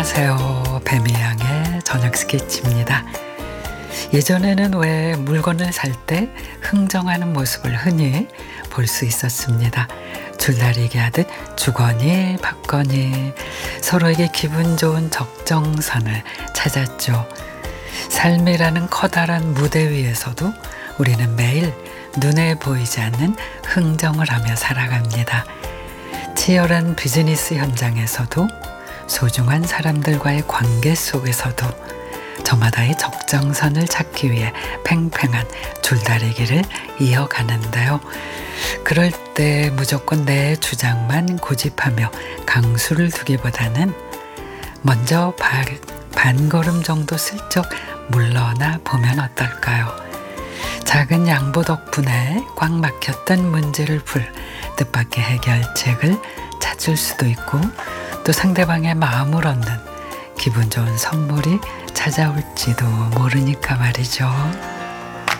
안녕하세요. 뱀이양의 저녁 스케치입니다. 예전에는 왜 물건을 살 때 흥정하는 모습을 흔히 볼 수 있었습니다. 줄다리기 하듯 주거니 받거니 서로에게 기분 좋은 적정선을 찾았죠. 삶이라는 커다란 무대 위에서도 우리는 매일 눈에 보이지 않는 흥정을 하며 살아갑니다. 치열한 비즈니스 현장에서도 소중한 사람들과의 관계 속에서도 저마다의 적정선을 찾기 위해 팽팽한 줄다리기를 이어가는데요. 그럴 때 무조건 내 주장만 고집하며 강수를 두기보다는 먼저 반 걸음 정도 슬쩍 물러나 보면 어떨까요? 작은 양보 덕분에 꽉 막혔던 문제를 풀 뜻밖의 해결책을 찾을 수도 있고 또 상대방의 마음을 얻는 기분 좋은 선물이 찾아올지도 모르니까 말이죠.